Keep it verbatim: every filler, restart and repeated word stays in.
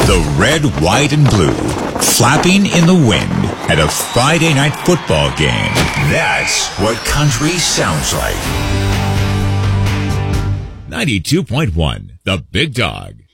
The red, white, and blue, flapping in the wind at a Friday night football game. That's what country sounds like. ninety-two point one, The Big Dog.